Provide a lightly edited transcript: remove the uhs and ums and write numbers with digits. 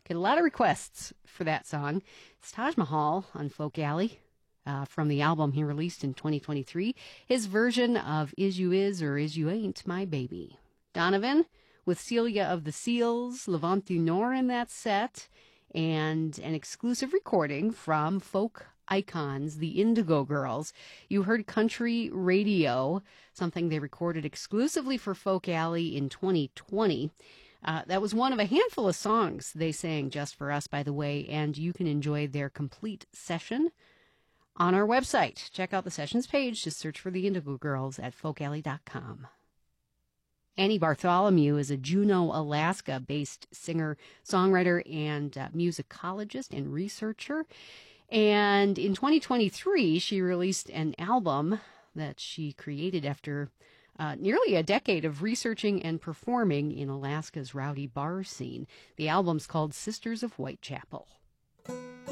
Get a lot of requests for that song. It's Taj Mahal on Folk Alley from the album he released in 2023. His version of Is You Is or Is You Ain't My Baby. Donovan with Celia of the Seals, Levant du Nord in that set, and an exclusive recording from folk icons, the Indigo Girls. You heard Country Radio, something they recorded exclusively for Folk Alley in 2020. That was one of a handful of songs they sang just for us, by the way, and you can enjoy their complete session on our website. Check out the sessions page. Just search for the Indigo Girls at folkalley.com. Annie Bartholomew is a Juneau, Alaska-based singer, songwriter, and musicologist and researcher. And in 2023, she released an album that she created after nearly a decade of researching and performing in Alaska's rowdy bar scene. The album's called Sisters of Whitechapel.